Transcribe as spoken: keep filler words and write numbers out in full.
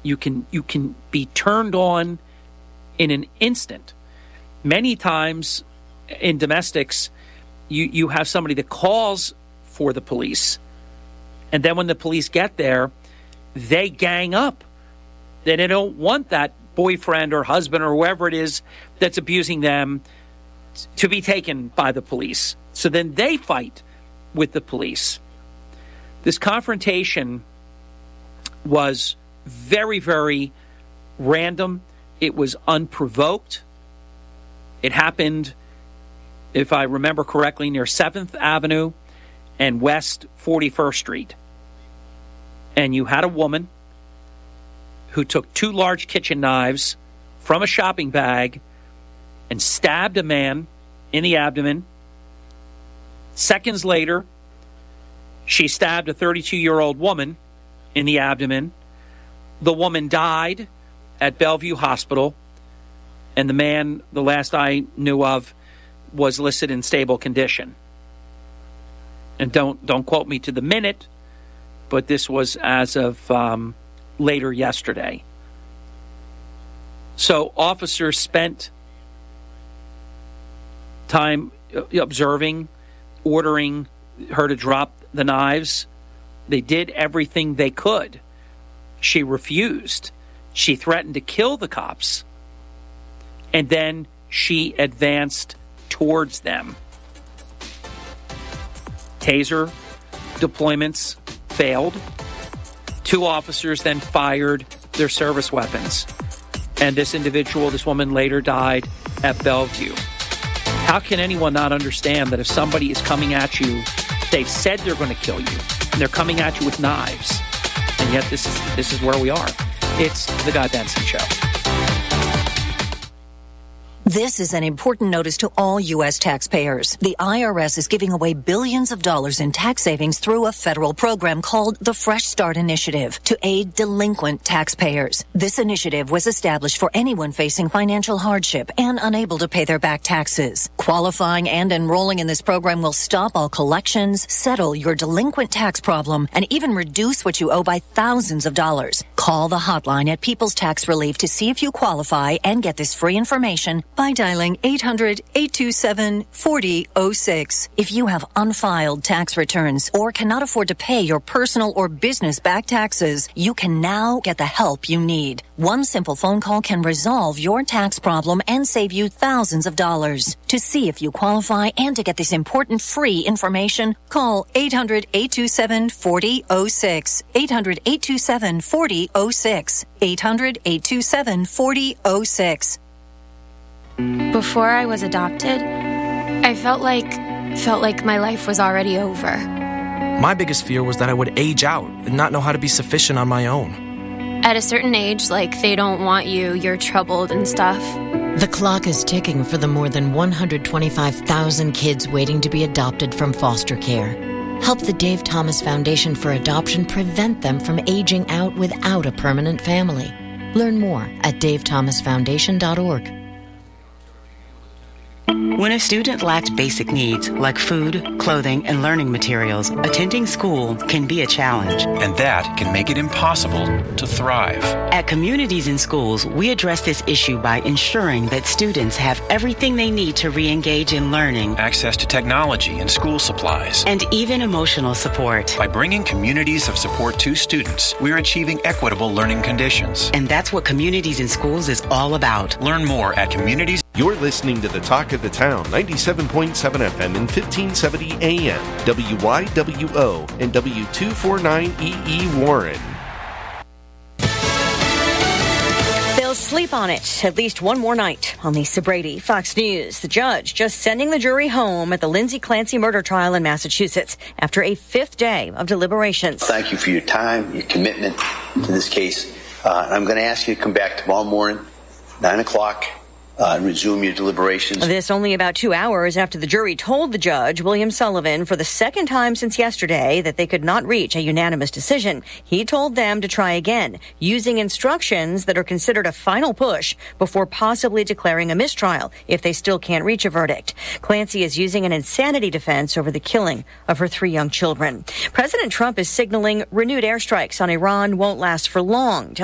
You can you can be turned on in an instant. Many times in domestics, you, you have somebody that calls for the police. And then when the police get there, they gang up. They don't want that boyfriend or husband or whoever it is that's abusing them to be taken by the police. So then they fight with the police. This confrontation was very, very random. It was unprovoked. It happened, if I remember correctly, near seventh Avenue and West forty-first Street. And you had a woman who took two large kitchen knives from a shopping bag and stabbed a man in the abdomen. Seconds later, she stabbed a thirty-two-year-old woman in the abdomen. The woman died at Bellevue Hospital, and the man, the last I knew of, was listed in stable condition. And don't don't quote me to the minute, but this was as of um, later yesterday. So officers spent time observing, ordering her to drop the knives. They did everything they could. She refused. She threatened to kill the cops. And then she advanced towards them. Taser deployments failed. Two officers then fired their service weapons. And this individual, this woman, later died at Bellevue. How can anyone not understand that if somebody is coming at you, they've said they're going to kill you, and they're coming at you with knives, and yet this is this is where we are. It's The Guy Benson Show. This is an important notice to all U S taxpayers. The I R S is giving away billions of dollars in tax savings through a federal program called the Fresh Start Initiative to aid delinquent taxpayers. This initiative was established for anyone facing financial hardship and unable to pay their back taxes. Qualifying and enrolling in this program will stop all collections, settle your delinquent tax problem, and even reduce what you owe by thousands of dollars. Call the hotline at People's Tax Relief to see if you qualify and get this free information by dialing eight hundred, eight two seven, four zero zero six. If you have unfiled tax returns or cannot afford to pay your personal or business back taxes, you can now get the help you need. One simple phone call can resolve your tax problem and save you thousands of dollars. To see if you qualify and to get this important free information, call eight hundred, eight two seven, four zero zero six. eight hundred, eight two seven, four zero zero six. eight hundred, eight two seven, four zero zero six. Before I was adopted, I felt like felt like my life was already over. My biggest fear was that I would age out and not know how to be sufficient on my own. At a certain age, like they don't want you, you're troubled and stuff. The clock is ticking for the more than one hundred twenty-five thousand kids waiting to be adopted from foster care. Help the Dave Thomas Foundation for Adoption prevent them from aging out without a permanent family. Learn more at dave thomas foundation dot org. When a student lacks basic needs like food, clothing, and learning materials, attending school can be a challenge. And that can make it impossible to thrive. At Communities in Schools, we address this issue by ensuring that students have everything they need to re-engage in learning, access to technology and school supplies, and even emotional support. By bringing communities of support to students, we're achieving equitable learning conditions. And that's what Communities in Schools is all about. Learn more at Communities. You're listening to the Talk of the Town, ninety-seven point seven F M and fifteen seventy A M, W Y W O and W two forty-nine E E Warren. They'll sleep on it at least one more night. On Lisa Brady, Fox News. The judge just sending the jury home at the Lindsay Clancy murder trial in Massachusetts after a fifth day of deliberations. Thank you for your time, your commitment to this case. Uh, I'm going to ask you to come back tomorrow morning, nine o'clock. Uh, resume your deliberations. This only about two hours after the jury told the judge, William Sullivan, for the second time since yesterday that they could not reach a unanimous decision. He told them to try again, using instructions that are considered a final push before possibly declaring a mistrial if they still can't reach a verdict. Clancy is using an insanity defense over the killing of her three young children. President Trump is signaling renewed airstrikes on Iran won't last for long.